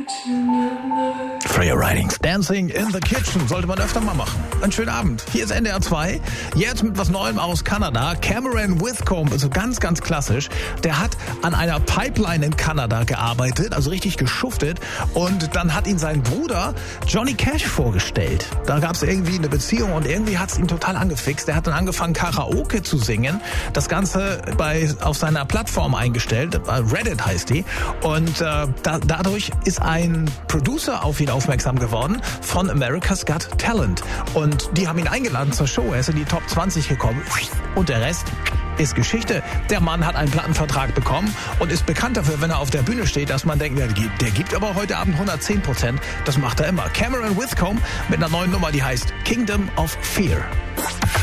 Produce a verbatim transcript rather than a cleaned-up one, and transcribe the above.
Freya Ridings Dancing in the Kitchen sollte man öfter mal machen. Einen schönen Abend. Hier ist N D R zwei. Jetzt mit was Neuem aus Kanada. Cameron Whitcomb, also ganz, ganz klassisch. Der hat an einer Pipeline in Kanada gearbeitet, also richtig geschuftet. Und dann hat ihn sein Bruder Johnny Cash vorgestellt. Da gab es irgendwie eine Beziehung und irgendwie hat es ihn total angefixt. Er hat dann angefangen, Karaoke zu singen. Das Ganze bei auf seiner Plattform eingestellt. Reddit heißt die. Und äh, da, dadurch ist ein Producer auf ihn aufmerksam geworden von America's Got Talent. Und die haben ihn eingeladen zur Show. Er ist in die Top zwanzig gekommen. Und der Rest ist Geschichte. Der Mann hat einen Plattenvertrag bekommen und ist bekannt dafür, wenn er auf der Bühne steht, dass man denkt, der gibt, der gibt aber heute Abend hundertzehn Prozent. Das macht er immer. Cameron Whitcomb mit einer neuen Nummer, die heißt Kingdom of Fear.